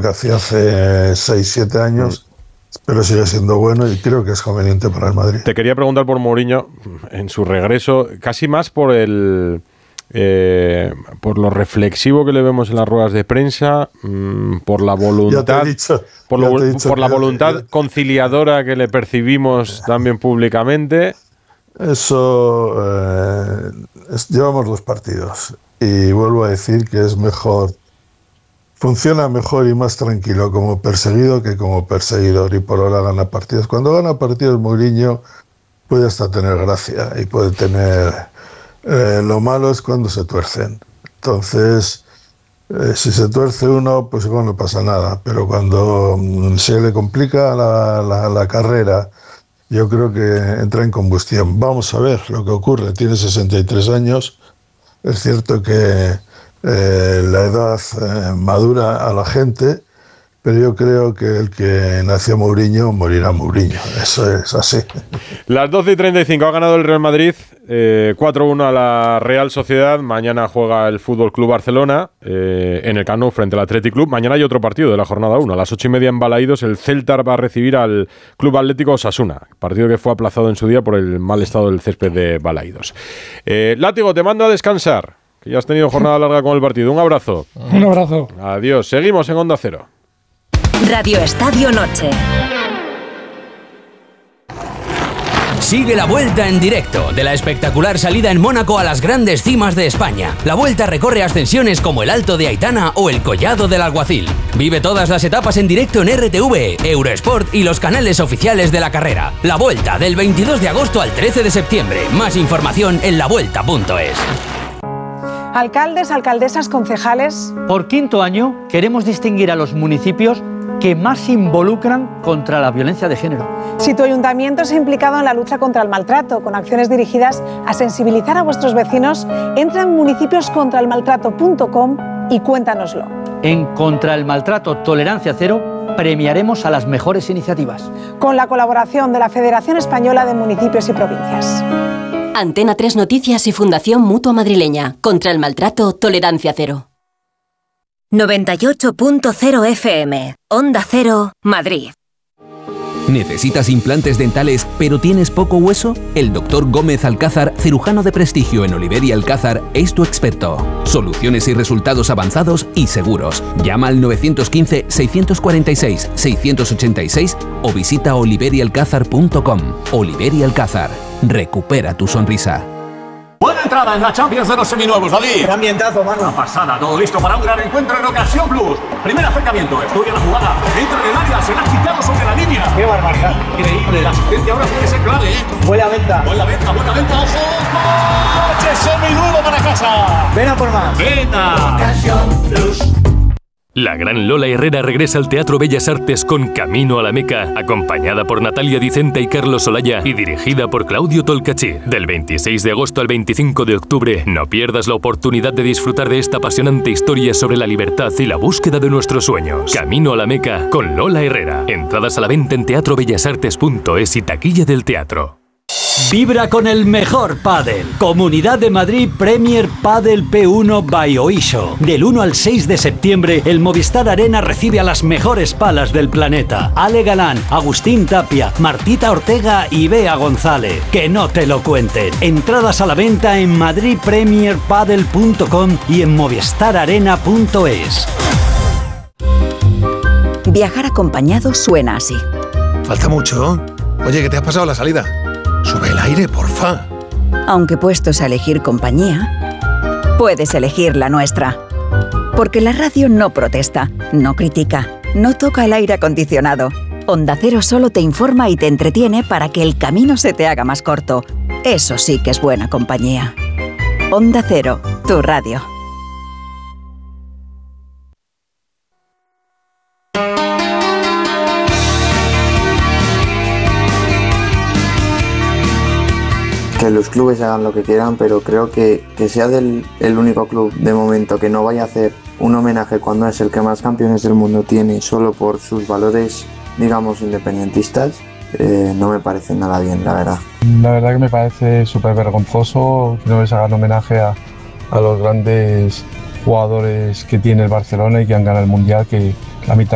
que hacía hace 6-7 años, pero sigue siendo bueno y creo que es conveniente para el Madrid. Te quería preguntar por Mourinho en su regreso, casi más por por lo reflexivo que le vemos en las ruedas de prensa, por la voluntad, por la voluntad conciliadora que le percibimos también públicamente. Eso llevamos 2 partidos y vuelvo a decir que es mejor, funciona mejor y más tranquilo como perseguido que como perseguidor, y por ahora gana partidos. Cuando gana partidos Mourinho puede hasta tener gracia y puede tener... lo malo es cuando se tuercen. Entonces, si se tuerce uno, pues igual no pasa nada, pero cuando se le complica la carrera, yo creo que entra en combustión. Vamos a ver lo que ocurre. Tiene 63 años. Es cierto que la edad madura a la gente, pero yo creo que el que nació Mourinho morirá Mourinho. Eso es así. Las 12:35 ha ganado el Real Madrid 4-1 a la Real Sociedad. Mañana juega el Fútbol Club Barcelona en el Camp Nou frente al Athletic Club. Mañana hay otro partido de la jornada 1. A las 8:30 en Balaídos el Celta va a recibir al Club Atlético Osasuna. Partido que fue aplazado en su día por el mal estado del césped de Balaídos. Látigo, te mando a descansar, que ya has tenido jornada larga con el partido. Un abrazo. Un abrazo. Adiós. Seguimos en Onda Cero. Radio Estadio Noche. Sigue la Vuelta en directo de la espectacular salida en Mónaco a las grandes cimas de España. La Vuelta recorre ascensiones como el Alto de Aitana o el Collado del Alguacil. Vive todas las etapas en directo en RTV, Eurosport y los canales oficiales de la carrera. La Vuelta del 22 de agosto al 13 de septiembre. Más información en lavuelta.es. Alcaldes, alcaldesas, concejales. Por 5º año queremos distinguir a los municipios que más se involucran contra la violencia de género. Si tu ayuntamiento se ha implicado en la lucha contra el maltrato, con acciones dirigidas a sensibilizar a vuestros vecinos, entra en municipioscontraelmaltrato.com y cuéntanoslo. En Contra el Maltrato Tolerancia Cero premiaremos a las mejores iniciativas. Con la colaboración de la Federación Española de Municipios y Provincias. Antena 3 Noticias y Fundación Mutua Madrileña. Contra el Maltrato Tolerancia Cero. 98.0 FM. Onda Cero, Madrid. ¿Necesitas implantes dentales pero tienes poco hueso? El Dr. Gómez Alcázar, cirujano de prestigio en Oliver y Alcázar, es tu experto. Soluciones y resultados avanzados y seguros. Llama al 915-646-686 o visita oliverialcázar.com. Oliver y Alcázar. Recupera tu sonrisa. Buena entrada en la Champions de los seminuevos, David. Qué ambientazo, mano. Una pasada, todo listo para un gran encuentro en Ocasión Plus. Primer acercamiento, estudia la jugada, entra en el área, se la ha quitado sobre la línea. Qué barbaridad. Increíble, la asistencia ahora puede ser clave, Buena venta. Buena venta, ojo. ¡Coche seminuevo para casa! Ven a por más. Venga. Ocasión Plus. La gran Lola Herrera regresa al Teatro Bellas Artes con Camino a la Meca, acompañada por Natalia Dicenta y Carlos Olaya y dirigida por Claudio Tolcachir. Del 26 de agosto al 25 de octubre, no pierdas la oportunidad de disfrutar de esta apasionante historia sobre la libertad y la búsqueda de nuestros sueños. Camino a la Meca con Lola Herrera. Entradas a la venta en teatrobellasartes.es y taquilla del teatro. Vibra con el mejor pádel. Comunidad de Madrid Premier Padel P1 by Oisho. Del 1 al 6 de septiembre, el Movistar Arena recibe a las mejores palas del planeta. Ale Galán, Agustín Tapia, Martita Ortega y Bea González. Que no te lo cuenten. Entradas a la venta en madridpremierpadel.com y en movistararena.es. Viajar acompañado suena así. Falta mucho. Oye, ¿qué te has pasado la salida? Sube el aire, porfa. Aunque puestos a elegir compañía, puedes elegir la nuestra. Porque la radio no protesta, no critica, no toca el aire acondicionado. Onda Cero solo te informa y te entretiene para que el camino se te haga más corto. Eso sí que es buena compañía. Onda Cero, tu radio. Que los clubes hagan lo que quieran, pero creo que sea el único club de momento que no vaya a hacer un homenaje cuando es el que más campeones del mundo tiene solo por sus valores, digamos, independentistas, no me parece nada bien, la verdad. La verdad que me parece súper vergonzoso que no les hagan homenaje a los grandes jugadores que tiene el Barcelona y que han ganado el Mundial, que la mitad